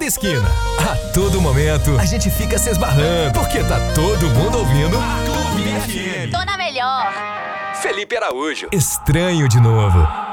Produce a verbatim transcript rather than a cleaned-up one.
esquina. A todo momento, a gente fica se esbarrando, porque tá todo mundo ouvindo Clube F M. Tô na melhor. Felipe Araújo. Estranho de novo.